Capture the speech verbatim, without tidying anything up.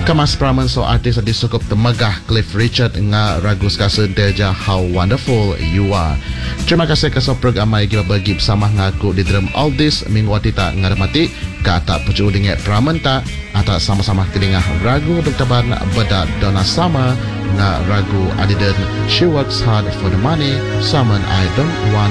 Kemas pramen so artis di sukup temegah Cliff Richard nga ragu sekasa deja How Wonderful You Are. Terima kasih keso program mai kita bagi bersama ngaku di dalam all this minggu kita ngarmati kata pucu dingek pramen ta atau sama-sama kedingah ragu untuk taban beda dona sama nga ragu adiden She Works Hard for the Money, Someone I Don't Want